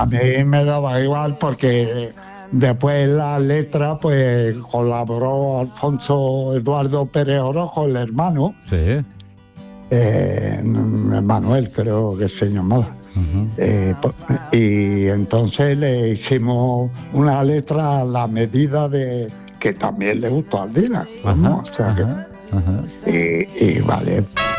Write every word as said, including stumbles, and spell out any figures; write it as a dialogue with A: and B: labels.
A: A mí me daba igual porque después en la letra pues colaboró Alfonso Eduardo Pérez Orojo, el hermano.
B: Sí.
A: Eh, Manuel creo que se llamaba. Uh-huh. Eh, y entonces le hicimos una letra a la medida de que también le gustó al Dylan, ¿no? O sea que, uh-huh. Uh-huh. Y, y vale.